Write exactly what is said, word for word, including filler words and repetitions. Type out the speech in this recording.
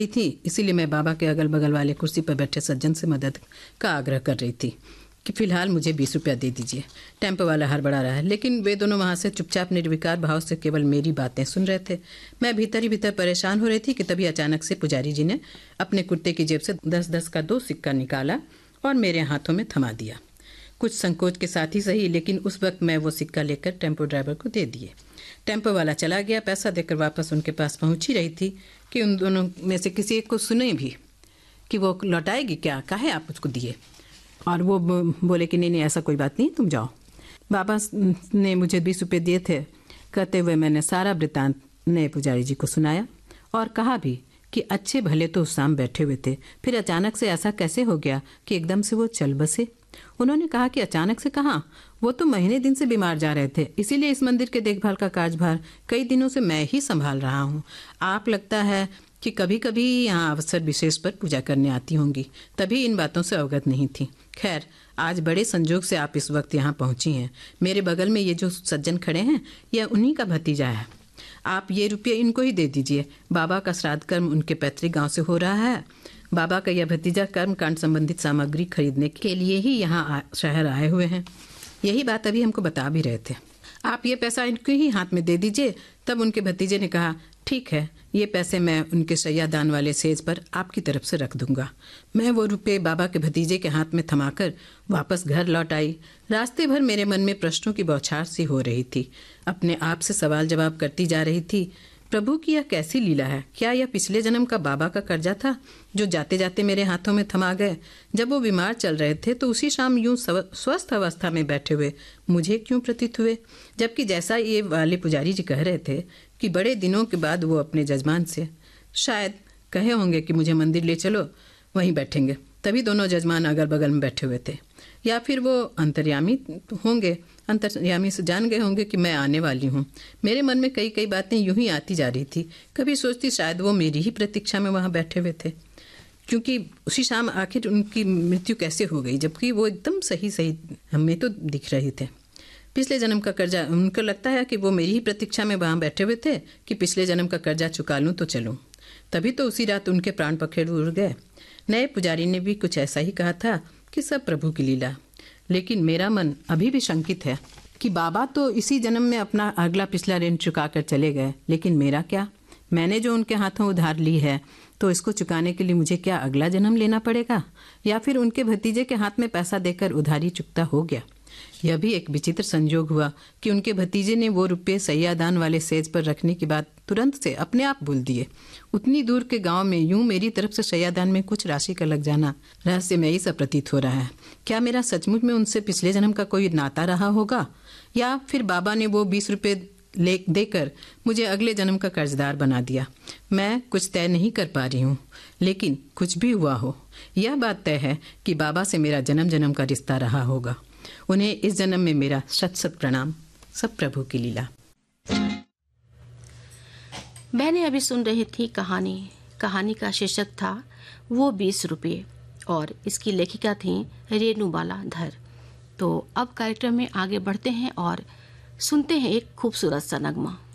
थी, इसीलिए मैं बाबा के अगल बगल वाले कुर्सी पर बैठे सज्जन से मदद का आग्रह कर रही थी कि फिलहाल मुझे बीस रुपया दे दीजिए। टेम्पो वाला हड़बड़ा रहा है, लेकिन वे दोनों वहाँ से चुपचाप निर्विकार भाव से केवल मेरी बातें सुन रहे थे। मैं भीतर ही भीतर परेशान हो रही थी कि तभी अचानक से पुजारी जी ने अपने कुर्ते की जेब से दस दस का दो सिक्का निकाला और मेरे हाथों में थमा दिया। कुछ संकोच के साथ ही सही, लेकिन उस वक्त मैं वो सिक्का लेकर टेम्पो ड्राइवर को दे दिए। टेम्पो वाला चला गया। पैसा देकर वापस उनके पास पहुँच ही रही थी कि उन दोनों में से किसी एक को सुने भी कि वो लौटाएगी क्या, काहे आप उसको दिए। और वो बोले कि नहीं नहीं ऐसा कोई बात नहीं, तुम जाओ। बाबा ने मुझे बीस रुपये दिए थे कहते हुए मैंने सारा वृत्तांत नए पुजारी जी को सुनाया और कहा भी कि अच्छे भले तो उस शाम बैठे हुए थे, फिर अचानक से ऐसा कैसे हो गया कि एकदम से वो चल बसे। उन्होंने कहा कि अचानक से कहाँ, वो तो महीने दिन से बीमार जा रहे थे, इसीलिए इस मंदिर के देखभाल का कार्यभार कई दिनों से मैं ही संभाल रहा हूँ। आप लगता है कि कभी कभी यहाँ अवसर विशेष पर पूजा करने आती होंगी, तभी इन बातों से अवगत नहीं थी। खैर, आज बड़े संजोग से आप इस वक्त यहाँ पहुँची हैं। मेरे बगल में ये जो सज्जन खड़े हैं यह उन्हीं का भतीजा है। आप ये रुपये इनको ही दे दीजिए। बाबा का श्राद्ध कर्म उनके पैतृक गांव से हो रहा है। बाबा का यह भतीजा कर्म कांड संबंधित सामग्री खरीदने के लिए ही यहाँ शहर आए हुए हैं। यही बात अभी हमको बता भी रहे थे। आप ये पैसा इनके ही हाथ में दे दीजिए। तब उनके भतीजे ने कहा, ठीक है, ये पैसे मैं उनके सैयादान वाले सेज पर आपकी तरफ से रख दूंगा। मैं वो रुपये बाबा के भतीजे के हाथ में थमाकर वापस घर लौट आई। रास्ते भर मेरे मन में प्रश्नों की बौछार सी हो रही थी। अपने आप से सवाल जवाब करती जा रही थी। प्रभु की यह कैसी लीला है? क्या यह पिछले जन्म का बाबा का कर्जा था जो जाते जाते मेरे हाथों में थमा गए? जब वो बीमार चल रहे थे तो उसी शाम यूं स्वस्थ अवस्था में बैठे हुए मुझे क्यों प्रतीत हुए, जबकि जैसा ये वाले पुजारी जी कह रहे थे कि बड़े दिनों के बाद वो अपने जजमान से शायद कहे होंगे कि मुझे मंदिर ले चलो, वहीं बैठेंगे। तभी दोनों जजमान अगल बगल में बैठे हुए थे, या फिर वो अंतर्यामी होंगे, अंतर्यामी से जान गए होंगे कि मैं आने वाली हूँ। मेरे मन में कई कई बातें यूं ही आती जा रही थी। कभी सोचती शायद वो मेरी ही प्रतीक्षा में वहाँ बैठे हुए थे, क्योंकि उसी शाम आखिर उनकी मृत्यु कैसे हो गई, जबकि वो एकदम सही सही हमें तो दिख रहे थे। पिछले जन्म का कर्जा, उनको लगता है कि वो मेरी ही प्रतीक्षा में वहाँ बैठे हुए थे कि पिछले जन्म का कर्जा चुका लूँ तो चलूँ। तभी तो उसी रात उनके प्राण पखेरु उड़ गए। नए पुजारी ने भी कुछ ऐसा ही कहा था कि सब प्रभु की लीला, लेकिन मेरा मन अभी भी शंकित है कि बाबा तो इसी जन्म में अपना अगला पिछला ऋण चुका कर चले गए, लेकिन मेरा क्या? मैंने जो उनके हाथों उधार ली है तो इसको चुकाने के लिए मुझे क्या अगला जन्म लेना पड़ेगा, या फिर उनके भतीजे के हाथ में पैसा देकर उधारी चुकता हो गया? यह भी एक विचित्र संयोग हुआ कि उनके भतीजे ने वो रुपये सैयादान वाले सेज पर रखने की बात तुरंत से अपने आप भूल दिए। उतनी दूर के गांव में यूं मेरी तरफ से सैयादान में कुछ राशि का लग जाना रहस्यमयी सा प्रतीत हो रहा है। क्या मेरा सचमुच में उनसे पिछले जन्म का कोई नाता रहा होगा, या फिर बाबा ने वो बीस रुपये ले देकर मुझे अगले जन्म का कर्जदार बना दिया? मैं कुछ तय नहीं कर पा रही हूँ, लेकिन कुछ भी हुआ हो, यह बात तय है कि बाबा से मेरा जन्म जन्म का रिश्ता रहा होगा। उन्हें इस जन्म में मेरा शत शत प्रणाम। सब प्रभु की लीला। बहनें अभी सुन रही थी कहानी। कहानी का शीर्षक था वो बीस रुपये और इसकी लेखिका थी रेणुबाला धर। तो अब कार्यक्रम में आगे बढ़ते हैं और सुनते हैं एक खूबसूरत सा नगमा।